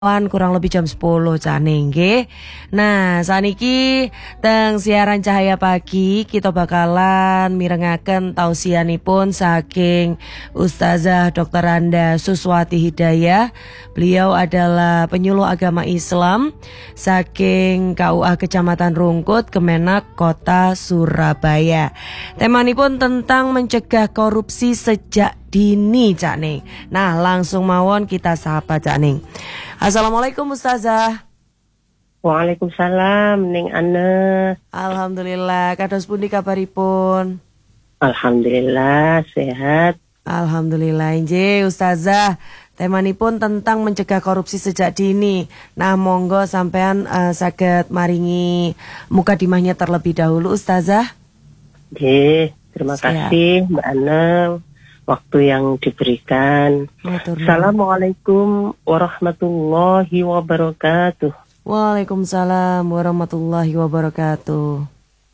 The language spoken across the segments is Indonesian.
kurang lebih jam 10 Caning nggih. Nah, saniki teng siaran Cahaya Pagi kita bakalan mirengaken tausianipun saking Ustazah Dr. Anda Suswati Hidayah. Beliau adalah penyuluh agama Islam saking KUA Kecamatan Rungkut, Kemenak Kota Surabaya. Temanipun tentang mencegah korupsi sejak dini Cak Ning. Nah, langsung mawon kita sapa Cak Ning. Assalamualaikum Ustazah. Waalaikumsalam Ning Ana. Alhamdulillah, kados pundi kabaripun? Alhamdulillah sehat. Alhamdulillah injih Ustazah. Temanipun tentang mencegah korupsi sejak dini. Nah, monggo sampean saged maringi mukadimahnya terlebih dahulu Ustazah. Nggih, terima kasih Mbak Ana waktu yang diberikan. Assalamualaikum warahmatullahi wabarakatuh. Waalaikumsalam warahmatullahi wabarakatuh.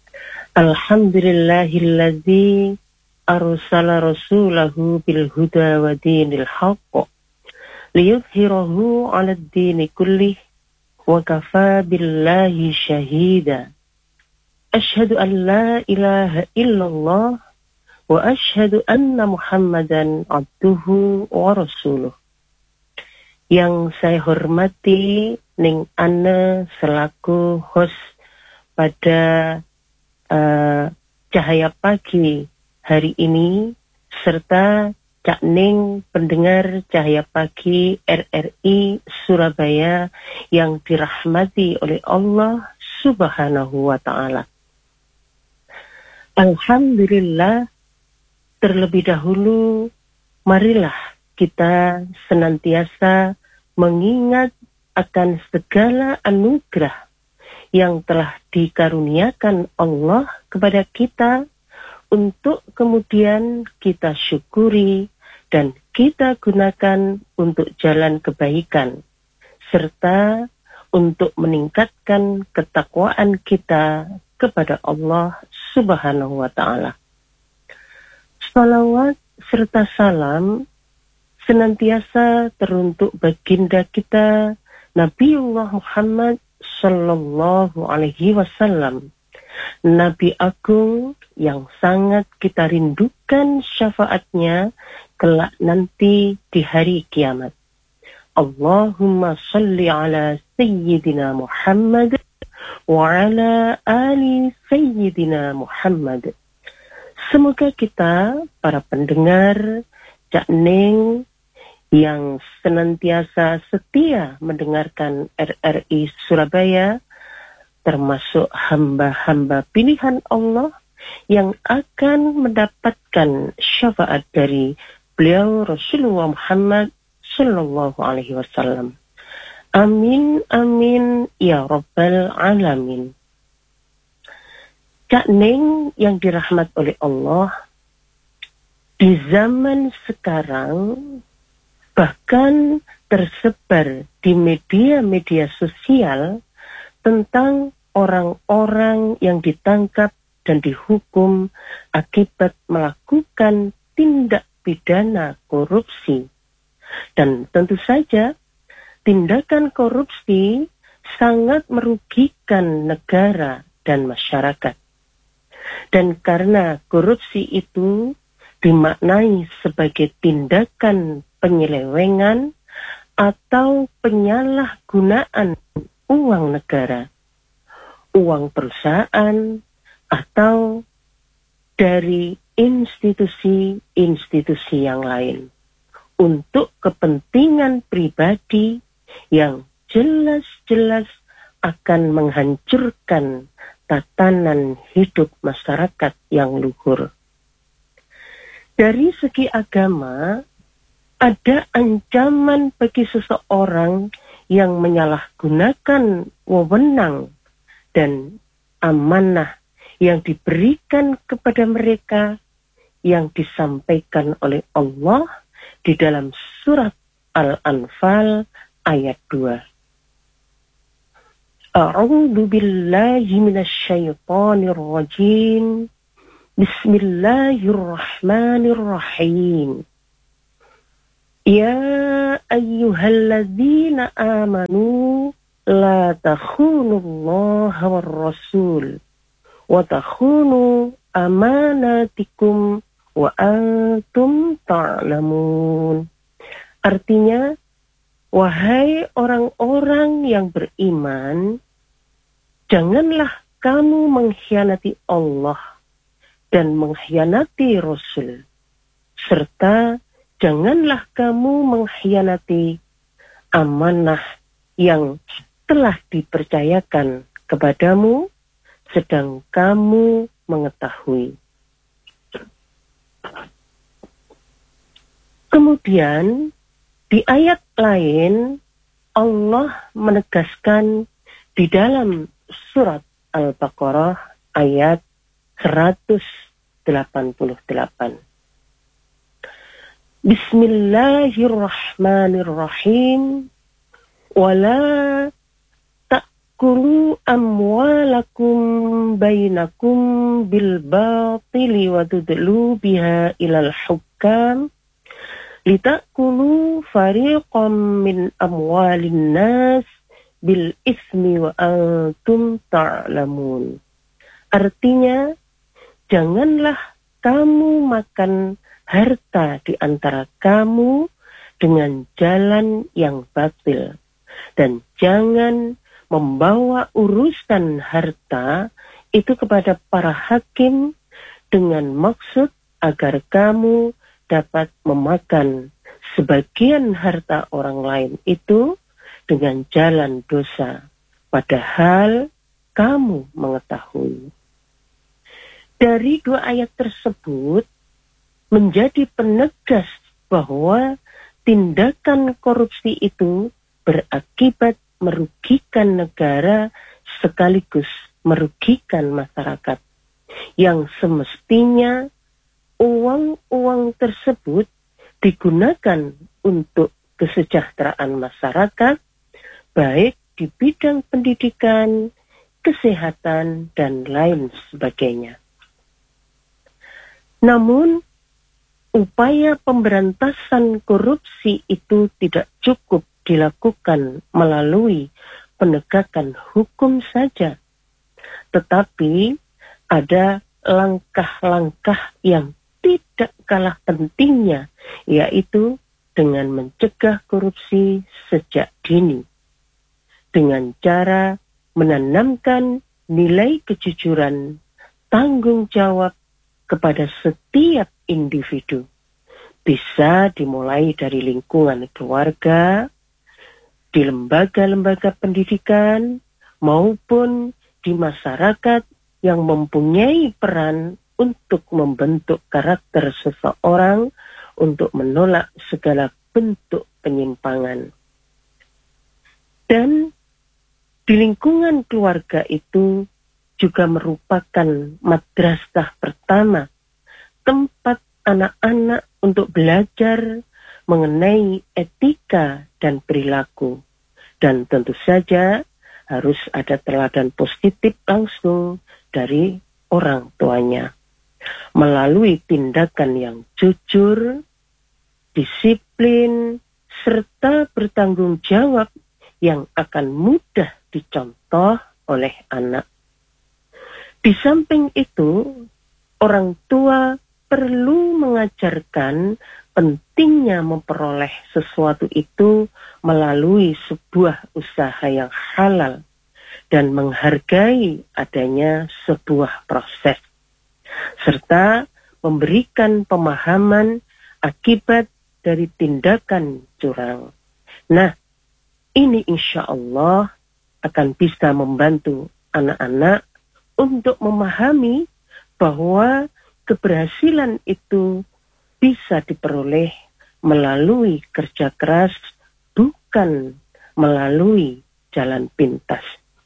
Alhamdulillahilladzi arsala rasulahu bil huda wa dinil haqq liyudhhirahu 'alad dini kullih wa kafa billahi syahida. Asyhadu an la ilaha illallah wa asyhadu anna Muhammadan abduhu wa rasuluh. Yang saya hormati Ning Ana selaku host pada Cahaya Pagi hari ini, serta Cak Ning pendengar Cahaya Pagi RRI Surabaya yang dirahmati oleh Allah Subhanahu wa Ta'ala. Alhamdulillah. Terlebih dahulu, marilah kita senantiasa mengingat akan segala anugerah yang telah dikaruniakan Allah kepada kita untuk kemudian kita syukuri dan kita gunakan untuk jalan kebaikan, serta untuk meningkatkan ketakwaan kita kepada Allah Subhanahu wa Ta'ala. Salawat serta salam senantiasa teruntuk baginda kita Nabiullah Muhammad Sallallahu Alaihi Wasallam, Nabi Agung yang sangat kita rindukan syafaatnya kelak nanti di hari kiamat. Allahumma salli ala Sayyidina Muhammad wa ala ali Sayyidina Muhammad. Semoga kita, para pendengar Cak Ning yang senantiasa setia mendengarkan RRI Surabaya, termasuk hamba-hamba pilihan Allah yang akan mendapatkan syafaat dari beliau Rasulullah Muhammad Sallallahu Alaihi Wasallam. Amin, amin, ya Rabbal Alamin. Cak Ning yang dirahmat oleh Allah, di zaman sekarang bahkan tersebar di media-media sosial tentang orang-orang yang ditangkap dan dihukum akibat melakukan tindak pidana korupsi. Dan tentu saja tindakan korupsi sangat merugikan negara dan masyarakat. Dan karena korupsi itu dimaknai sebagai tindakan penyelewengan atau penyalahgunaan uang negara, uang perusahaan, atau dari institusi-institusi yang lain untuk kepentingan pribadi yang jelas-jelas akan menghancurkan tatanan hidup masyarakat yang luhur. Dari segi agama, ada ancaman bagi seseorang yang menyalahgunakan wewenang dan amanah yang diberikan kepada mereka yang disampaikan oleh Allah di dalam surat Al-Anfal ayat 2. A'udzu billahi minasyaitonir rajim. Bismillahirrahmanirrahim. Ya ayyuhalladzina amanu la takhunullaha war rasul wa takhunu amanatikum wa antum ta'lamun. Artinya, wahai orang-orang yang beriman, janganlah kamu mengkhianati Allah dan mengkhianati Rasul, serta janganlah kamu mengkhianati amanah yang telah dipercayakan kepadamu, sedang kamu mengetahui. Kemudian, di ayat lain, Allah menegaskan di dalam surat Al-Baqarah ayat 188. Bismillahirrahmanirrahim. Wala ta'kulu amwalakum bainakum bil batili wa tudlu biha ilal hukam litakulu fariqam min amwalin nas bil ismi wa antum ta'lamun. Artinya, janganlah kamu makan harta di antara kamu dengan jalan yang batil, dan jangan membawa urusan harta itu kepada para hakim dengan maksud agar kamu dapat memakan sebagian harta orang lain itu dengan jalan dosa, padahal kamu mengetahui. Dari dua ayat tersebut menjadi penegas bahwa tindakan korupsi itu berakibat merugikan negara sekaligus merugikan masyarakat, yang semestinya uang-uang tersebut digunakan untuk kesejahteraan masyarakat, baik di bidang pendidikan, kesehatan, dan lain sebagainya. Namun, upaya pemberantasan korupsi itu tidak cukup dilakukan melalui penegakan hukum saja, tetapi ada langkah-langkah yang tidak kalah pentingnya, yaitu dengan mencegah korupsi sejak dini, dengan cara menanamkan nilai kejujuran, tanggung jawab kepada setiap individu. Bisa dimulai dari lingkungan keluarga, di lembaga-lembaga pendidikan, maupun di masyarakat yang mempunyai peran untuk membentuk karakter seseorang untuk menolak segala bentuk penyimpangan. Dan di lingkungan keluarga itu juga merupakan madrasah pertama, tempat anak-anak untuk belajar mengenai etika dan perilaku. Dan tentu saja harus ada teladan positif langsung dari orang tuanya, melalui tindakan yang jujur, disiplin, serta bertanggung jawab yang akan mudah dicontoh oleh anak. Di samping itu, orang tua perlu mengajarkan pentingnya memperoleh sesuatu itu melalui sebuah usaha yang halal dan menghargai adanya sebuah proses, serta memberikan pemahaman akibat dari tindakan curang. Nah, ini insya Allah akan bisa membantu anak-anak untuk memahami bahwa keberhasilan itu bisa diperoleh melalui kerja keras, bukan melalui jalan pintas.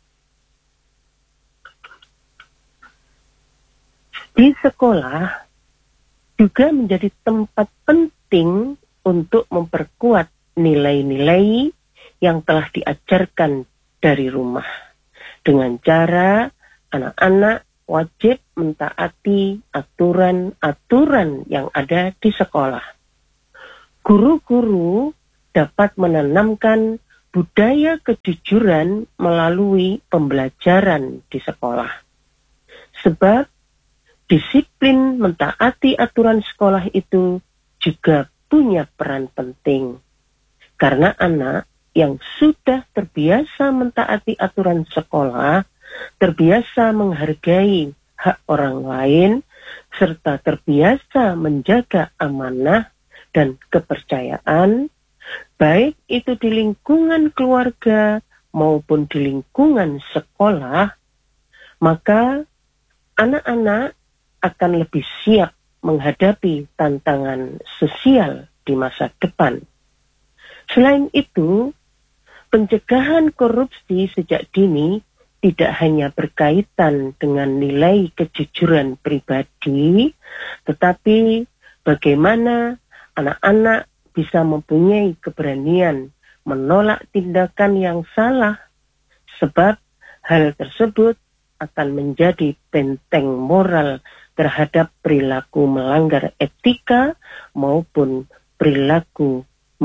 Di sekolah juga menjadi tempat penting untuk memperkuat nilai-nilai yang telah diajarkan dari rumah, dengan cara anak-anak wajib mentaati aturan-aturan yang ada di sekolah. Guru-guru dapat menanamkan budaya kejujuran melalui pembelajaran di sekolah. Sebab disiplin mentaati aturan sekolah itu juga punya peran penting. Karena anak yang sudah terbiasa mentaati aturan sekolah, terbiasa menghargai hak orang lain, serta terbiasa menjaga amanah dan kepercayaan, baik itu di lingkungan keluarga maupun di lingkungan sekolah, maka anak-anak akan lebih siap menghadapi tantangan sosial di masa depan. Selain itu, pencegahan korupsi sejak dini tidak hanya berkaitan dengan nilai kejujuran pribadi, tetapi bagaimana anak-anak bisa mempunyai keberanian menolak tindakan yang salah, sebab hal tersebut akan menjadi benteng moral terhadap perilaku melanggar etika maupun perilaku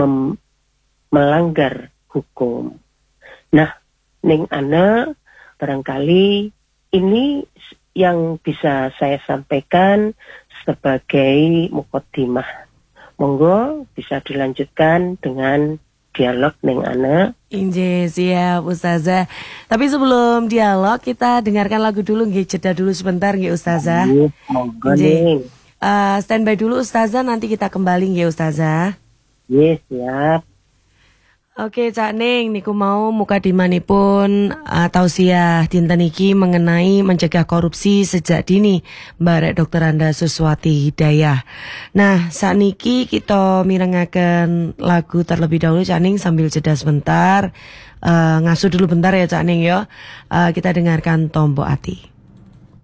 melanggar hukum. Nah, Ning Ana, barangkali ini yang bisa saya sampaikan sebagai mukaddimah. Monggo bisa dilanjutkan dengan dialog Ning Ana. Inje, siap Ustazah. Tapi sebelum dialog kita dengarkan lagu dulu, nggih, jeda dulu sebentar nggih Ustazah. Monggo Ning. Standby dulu Ustazah, nanti kita kembali nggih Ustazah. Yes, siap. Oke, Cak Ning, niku mau mukadimanipun tausiah dinten iki mengenai mencegah korupsi sejak dini, Mbak Dr. Anda Suswati Hidayah. Nah, sakniki kita mirengaken lagu terlebih dahulu, Cak Ning, sambil jeda sebentar. Ngasuh dulu bentar ya, Cak Ning ya. Kita dengarkan Tombo Ati.